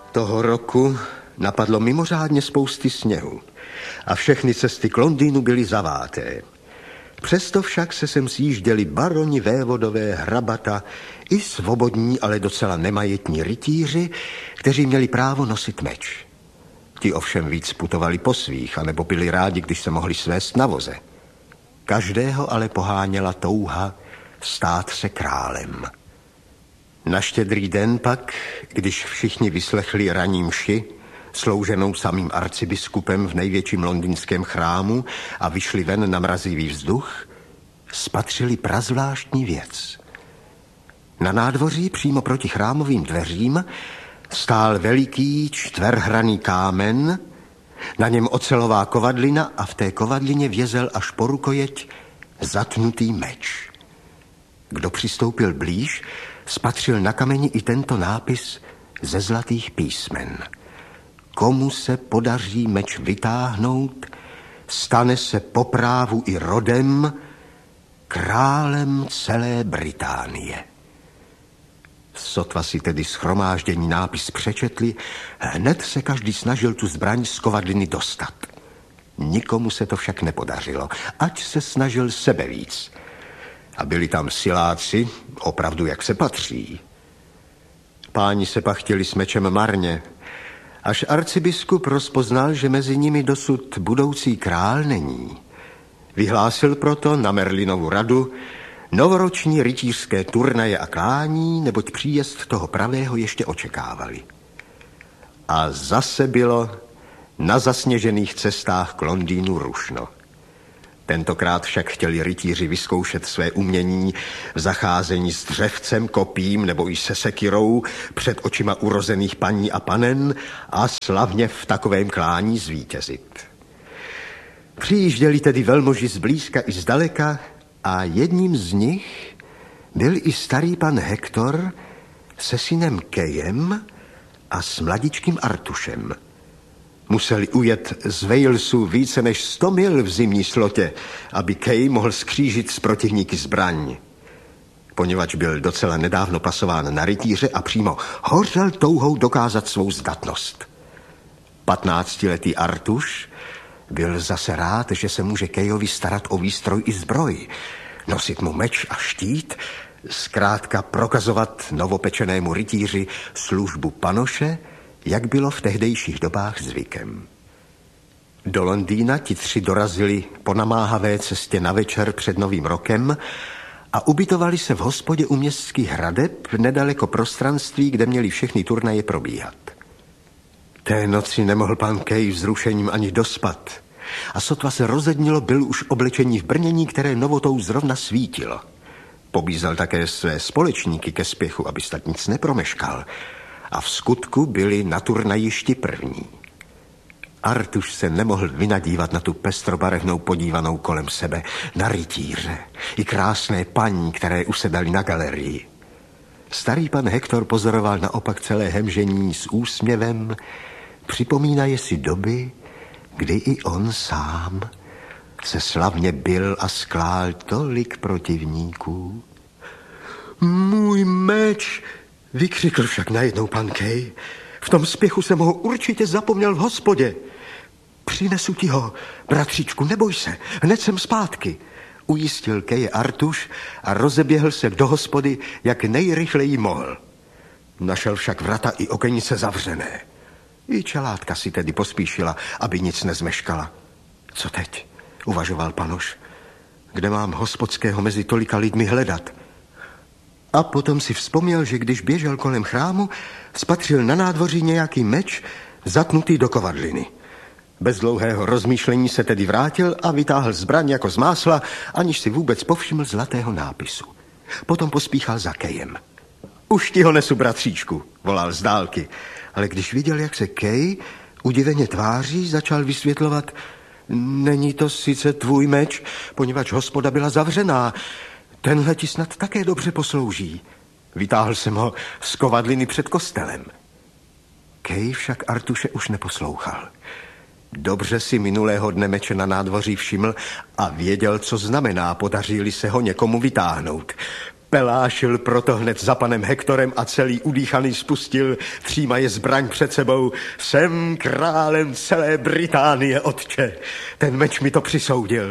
Toho roku napadlo mimořádně spousty sněhu a všechny cesty k Londýnu byly zaváté. Přesto však se sem sjížděli baroni, vévodové, hrabata i svobodní, ale docela nemajetní rytíři, kteří měli právo nosit meč. Ti ovšem víc putovali po svých, anebo byli rádi, když se mohli svést na voze. Každého ale poháněla touha stát se králem. Na Štědrý den pak, když všichni vyslechli ranní mši, slouženou samým arcibiskupem v největším londýnském chrámu a vyšli ven na mrazivý vzduch, spatřili prazvláštní věc. Na nádvoří přímo proti chrámovým dveřím stál veliký čtverhranný kámen, na něm ocelová kovadlina a v té kovadlině vězel až po rukojeť zatnutý meč. Kdo přistoupil blíž, spatřil na kameni i tento nápis ze zlatých písmen. Komu se podaří meč vytáhnout, stane se po právu i rodem králem celé Británie. Sotva si tedy shromáždění nápis přečetli, hned se každý snažil tu zbraň z kovadliny dostat. Nikomu se to však nepodařilo, ať se snažil sebevíc. A byli tam siláci, opravdu jak se patří. Páni se pachtili s mečem marně, až arcibiskup rozpoznal, že mezi nimi dosud budoucí král není. Vyhlásil proto na Merlinovu radu novoroční rytířské turnaje a klání, neboť příjezd toho pravého ještě očekávali. A zase bylo na zasněžených cestách k Londýnu rušno. Tentokrát však chtěli rytíři vyzkoušet své umění v zacházení s dřevcem, kopím nebo i se sekirou před očima urozených paní a panen a slavně v takovém klání zvítězit. Přijížděli tedy velmoži zblízka i zdaleka a jedním z nich byl i starý pan Hektor se synem Kayem a s mladičkým Artušem. Museli ujet z Walesu více než 100 mil v zimní slotě, aby Kay mohl skřížit s protivníky zbraň. Poněvadž byl docela nedávno pasován na rytíře a přímo hořel touhou dokázat svou zdatnost. 15letý Artuš byl zase rád, že se může Kayovi starat o výstroj i zbroj, nosit mu meč a štít, zkrátka prokazovat novopečenému rytíři službu panoše, jak bylo v tehdejších dobách zvykem. Do Londýna ti tři dorazili po namáhavé cestě na večer před Novým rokem a ubytovali se v hospodě u městských hradeb nedaleko prostranství, kde měli všechny turnaje probíhat. Té noci nemohl pan Kay vzrušením ani dospat a sotva se rozednilo, byl už oblečení v brnění, které novotou zrovna svítilo. Pobízel také své společníky ke spěchu, aby snad nic nepromeškal, a v skutku byli na turnajišti první. Artuš se nemohl vynadívat na tu pestrobarevnou podívanou kolem sebe, na rytíře i krásné paní, které usedali na galerii. Starý pan Hektor pozoroval naopak celé hemžení s úsměvem, připomínaje si doby, kdy i on sám se slavně bil a sklál tolik protivníků. Můj meč, vykřikl však najednou pan Kay. V tom spěchu jsem ho určitě zapomněl v hospodě. Přinesu ti ho, bratříčku, neboj se, hned jsem zpátky, ujistil Kaye Artuš a rozeběhl se do hospody, jak nejrychleji mohl. Našel však vrata i okenice zavřené. I čelátka si tedy pospíšila, aby nic nezmeškala. Co teď? Uvažoval panoš. Kde mám hospodského mezi tolika lidmi hledat? A potom si vzpomněl, že když běžel kolem chrámu, spatřil na nádvoří nějaký meč zatnutý do kovadliny. Bez dlouhého rozmýšlení se tedy vrátil a vytáhl zbraň jako z másla, aniž si vůbec povšiml zlatého nápisu. Potom pospíchal za Kayem. Už ti ho nesu, bratříčku, volal z dálky. Ale když viděl, jak se Kay udiveně tváří, začal vysvětlovat: není to sice tvůj meč, poněvadž hospoda byla zavřená. Tenhle ti snad také dobře poslouží. Vytáhl jsem ho z kovadliny před kostelem. Kay však Artuše už neposlouchal. Dobře si minulého dne meče na nádvoří všiml a věděl, co znamená, podaří-li se ho někomu vytáhnout. Pelášil proto hned za panem Hektorem a celý udýchaný spustil, třímaje zbraň před sebou. Jsem králem celé Británie, otče. Ten meč mi to přisoudil.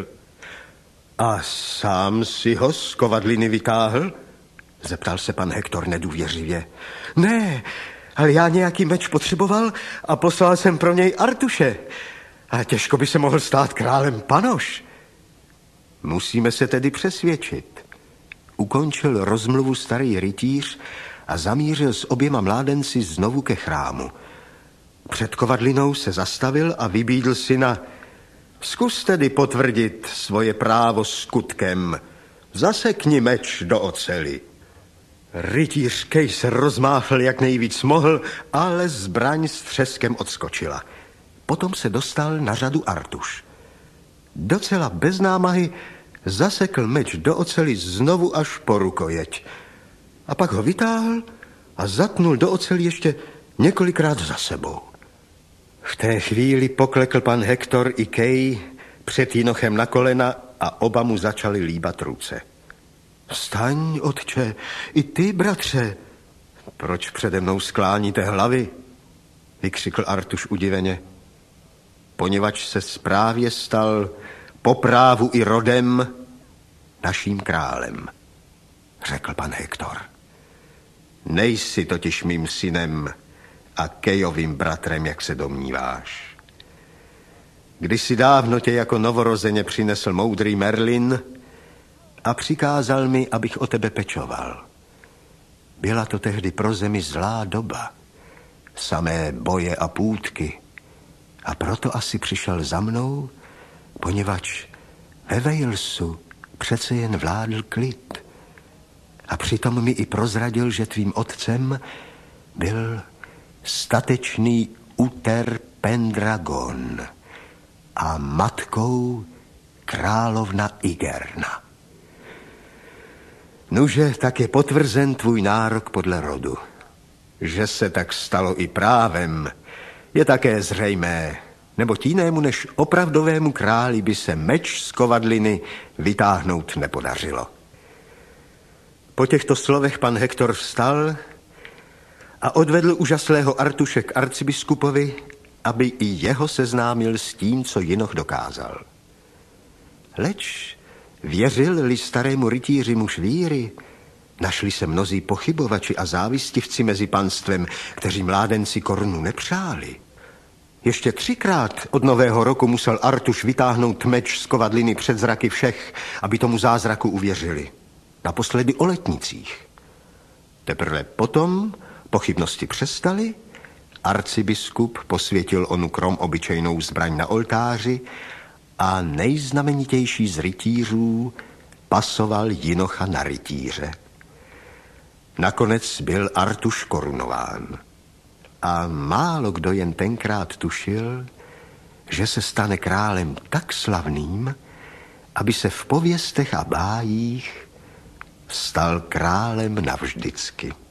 A sám si ho z kovadliny vytáhl? Zeptal se pan Hektor nedůvěřivě. Ne, ale já nějaký meč potřeboval a poslal jsem pro něj Artuše. A těžko by se mohl stát králem panoš. Musíme se tedy přesvědčit. Ukončil rozmluvu starý rytíř a zamířil s oběma mládenci znovu ke chrámu. Před kovadlinou se zastavil a vybídl syna. Zkus tedy potvrdit svoje právo skutkem. Zasekni meč do oceli. Rytíř Kay se rozmáchl, jak nejvíc mohl, ale zbraň s třeskem odskočila. Potom se dostal na řadu Artuš. Docela bez námahy zasekl meč do oceli znovu až po rukojeť. A pak ho vytáhl a zatnul do oceli ještě několikrát za sebou. V té chvíli poklekl pan Hektor i Kay před Jinochem na kolena a oba mu začali líbat ruce. Vstaň, otče, i ty, bratře. Proč přede mnou skláníte hlavy? Vykřikl Artuš udiveně. Poněvadž se správě stal po právu i rodem naším králem, řekl pan Hektor. Nejsi totiž mým synem a Kayovým bratrem, jak se domníváš. Kdysi dávno tě jako novorozeně přinesl moudrý Merlin a přikázal mi, abych o tebe pečoval. Byla to tehdy pro zemi zlá doba, samé boje a půtky. A proto asi přišel za mnou, poněvadž ve Walesu přece jen vládl klid. A přitom mi i prozradil, že tvým otcem byl statečný Uther Pendragon a matkou královna Igerna. Nuže, tak je potvrzen tvůj nárok podle rodu. Že se tak stalo i právem, je také zřejmé, neboť jinému než opravdovému králi by se meč z kovadliny vytáhnout nepodařilo. Po těchto slovech pan Hektor vstal a odvedl úžaslého Artuše k arcibiskupovi, aby i jeho seznámil s tím, co Jinoch dokázal. Leč věřil-li starému rytíři muž víry, našli se mnozí pochybovači a závistivci mezi panstvem, kteří mládenci korunu nepřáli. Ještě 3krát od Nového roku musel Artuš vytáhnout meč z kovadliny před zraky všech, aby tomu zázraku uvěřili. Naposledy o letnicích. Teprve potom pochybnosti přestaly, arcibiskup posvětil onu krom obyčejnou zbraň na oltáři a nejznamenitější z rytířů pasoval Jinocha na rytíře. Nakonec byl Artuš korunován. A málo kdo jen tenkrát tušil, že se stane králem tak slavným, aby se v pověstech a bájích stal králem navždycky.